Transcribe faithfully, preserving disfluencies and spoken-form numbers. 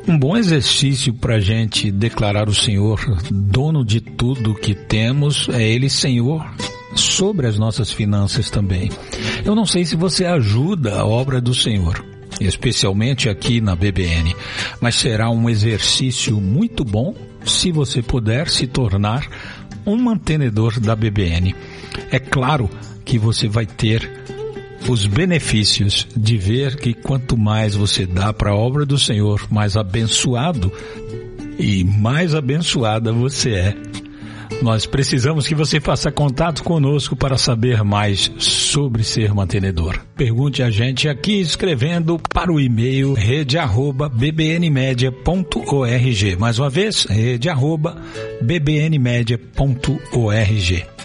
Um bom exercício para a gente declarar o Senhor dono de tudo que temos é Ele Senhor sobre as nossas finanças também. Eu não sei se você ajuda a obra do Senhor, especialmente aqui na B B N, mas será um exercício muito bom se você puder se tornar um mantenedor da B B N. É claro que você vai ter os benefícios de ver que quanto mais você dá para a obra do Senhor, mais abençoado e mais abençoada você é. Nós precisamos que você faça contato conosco para saber mais sobre ser mantenedor. Pergunte a gente aqui escrevendo para o e-mail rede arroba b b n media ponto org. Mais uma vez, rede arroba b b n media ponto org.